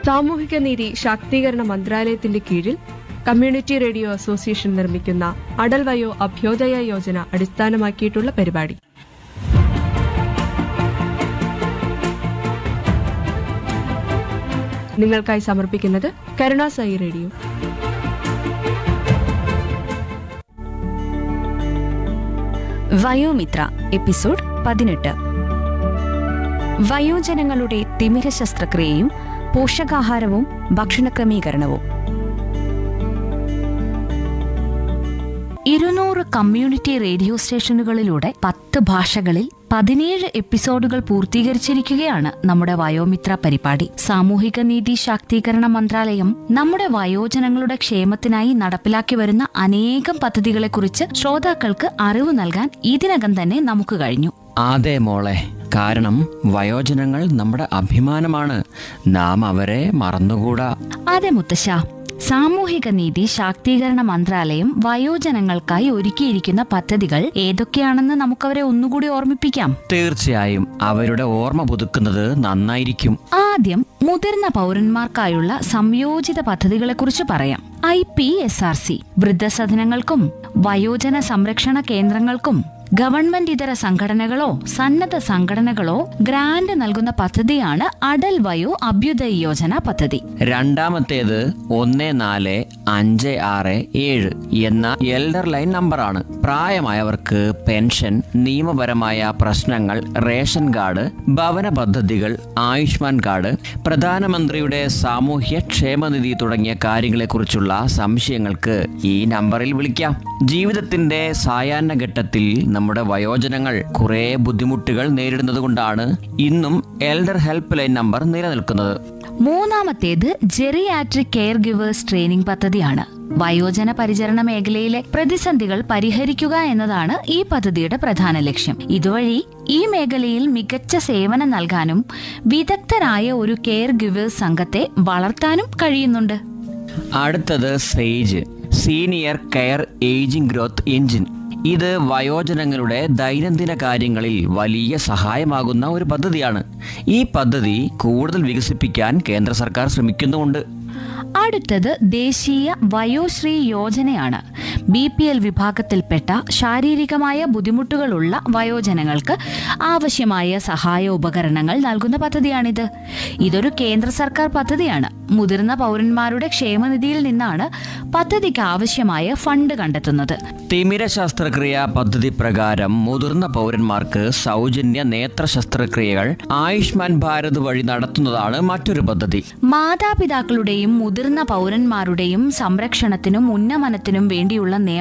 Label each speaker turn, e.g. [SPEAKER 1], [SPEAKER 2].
[SPEAKER 1] സാമൂഹിക നീതി ശാക്തീകരണ മന്ത്രാലയത്തിന്റെ കീഴിൽ കമ്മ്യൂണിറ്റി റേഡിയോ അസോസിയേഷൻ നിർമ്മിക്കുന്ന അടൽ വയോ അഭ്യോദയ യോജന അടിസ്ഥാനമാക്കിയിട്ടുള്ള പരിപാടി. നിങ്ങൾക്കായി സമർപ്പിക്കുന്നത് കരുണാസായി റേഡിയോ.
[SPEAKER 2] വയോമിത്ര എപ്പിസോഡ് 18. വയോജനങ്ങളുടെ തിമിര ശസ്ത്രക്രിയയും പോഷകാഹാരവും ഭക്ഷണക്രമീകരണവും. 200 കമ്മ്യൂണിറ്റി റേഡിയോ സ്റ്റേഷനുകളിലൂടെ 10 ഭാഷകളിൽ 17 എപ്പിസോഡുകൾ പൂർത്തീകരിച്ചിരിക്കുകയാണ് നമ്മുടെ വയോമിത്ര പരിപാടി. സാമൂഹിക നീതി ശാക്തീകരണ മന്ത്രാലയം നമ്മുടെ വയോജനങ്ങളുടെ ക്ഷേമത്തിനായി നടപ്പിലാക്കി വരുന്ന അനേകം പദ്ധതികളെക്കുറിച്ച് ശ്രോതാക്കൾക്ക് അറിവ് നൽകാൻ ഇതിനകം തന്നെ നമുക്ക് കഴിഞ്ഞു.
[SPEAKER 3] അതെ മോളെ, കാരണം വയോജനങ്ങൾ നമ്മുടെ അഭിമാനമാണ്. നാം അവരെ മറന്നുകൂടാ.
[SPEAKER 2] അതെ മുത്തശ്ശ, സാമൂഹിക നീതി ശാക്തീകരണ മന്ത്രാലയം വയോജനങ്ങൾക്കായി ഒരുക്കിയിരിക്കുന്ന പദ്ധതികൾ ഏതൊക്കെയാണെന്ന് നമുക്കവരെ ഒന്നുകൂടി ഓർമ്മിപ്പിക്കാം.
[SPEAKER 3] തീർച്ചയായും അവരുടെ ഓർമ്മ പുതുക്കുന്നത് നന്നായിരിക്കും.
[SPEAKER 2] ആദ്യം മുതിർന്ന പൗരന്മാർക്കായുള്ള സംയോജിത പദ്ധതികളെക്കുറിച്ച് പറയാം. IPSRC വൃദ്ധസദനങ്ങൾക്കും വയോജന സംരക്ഷണ കേന്ദ്രങ്ങൾക്കും ഗവൺമെന്റ് ഇതര സംഘടനകളോ സന്നദ്ധ സംഘടനകളോ ഗ്രാന്റ് നൽകുന്ന പദ്ധതിയാണ് അടൽ വയോ അഭ്യുദയ യോജന പദ്ധതി.
[SPEAKER 3] രണ്ടാമത്തേത് 145667 എന്ന എൽഡർ ലൈൻ നമ്പറാണ്. പ്രായമായവർക്ക് പെൻഷൻ, നിയമപരമായ പ്രശ്നങ്ങൾ, റേഷൻ കാർഡ്, ഭവന പദ്ധതികൾ, ആയുഷ്മാൻ കാർഡ്, പ്രധാനമന്ത്രിയുടെ സാമൂഹ്യ ക്ഷേമനിധി തുടങ്ങിയ കാര്യങ്ങളെക്കുറിച്ചുള്ള സംശയങ്ങൾക്ക് ഈ നമ്പറിൽ വിളിക്കാം. ജീവിതത്തിന്റെ സായാഹ്ന ഘട്ടത്തിൽ നമ്മുടെ വയോജനങ്ങൾ കുറെ ബുദ്ധിമുട്ടുകൾ നേരിടുന്നതുകൊണ്ടാണ് ഇന്നും എൽഡർ ഹെൽപ്പ് ലൈൻ നമ്പർ നിലനിൽക്കുന്നത്.
[SPEAKER 2] മൂന്നാമത്തേത് ജെറിയാട്രിക് കെയർ ഗിവേഴ്സ് ട്രെയിനിംഗ് പദ്ധതിയാണ്. വയോജന പരിചരണ മേഖലയിലെ പ്രതിസന്ധികൾ പരിഹരിക്കുക എന്നതാണ് ഈ പദ്ധതിയുടെ പ്രധാന ലക്ഷ്യം. ഇതുവഴി ഈ മേഖലയിൽ മികച്ച സേവനം നൽകാനും വിദഗ്ധരായ ഒരു കെയർ ഗിവേഴ്സ് സംഘത്തെ വളർത്താനും കഴിയുന്നുണ്ട്.
[SPEAKER 3] അടുത്തത് sage, senior care ageing growth engine. ഇത് വയോജനങ്ങളുടെ ദൈനംദിന കാര്യങ്ങളിൽ വലിയ സഹായമാകുന്ന ഒരു പദ്ധതിയാണ്. ഈ പദ്ധതി കൂടുതൽ വികസിപ്പിക്കാൻ കേന്ദ്ര സർക്കാർ ശ്രമിക്കുന്നുമുണ്ട്.
[SPEAKER 2] അടുത്തത് ദേശീയ വയോശ്രീ യോജനയാണ്. BPL വിഭാഗത്തിൽപ്പെട്ട ശാരീരികമായ ബുദ്ധിമുട്ടുകളുള്ള വയോജനങ്ങൾക്ക് ആവശ്യമായ സഹായ ഉപകരണങ്ങൾ നൽകുന്ന പദ്ധതിയാണിത്. ഇതൊരു കേന്ദ്ര സർക്കാർ പദ്ധതിയാണ്. മുതിർന്ന പൗരന്മാരുടെ ക്ഷേമനിധിയിൽ നിന്നാണ് പദ്ധതിക്ക് ആവശ്യമായ ഫണ്ട് കണ്ടെത്തുന്നത്.
[SPEAKER 3] തിമിര ശസ്ത്രക്രിയ പദ്ധതി പ്രകാരം മുതിർന്ന പൗരന്മാർക്ക് സൗജന്യ നേത്ര ശസ്ത്രക്രിയകൾ ആയുഷ്മാൻ ഭാരത് വഴി നടത്തുന്നതാണ് മറ്റൊരു പദ്ധതി.
[SPEAKER 2] മാതാപിതാക്കളുടെയും മുതിർന്ന പൗരന്മാരുടെയും സംരക്ഷണത്തിനും ഉന്നമനത്തിനും വേണ്ടിയുള്ള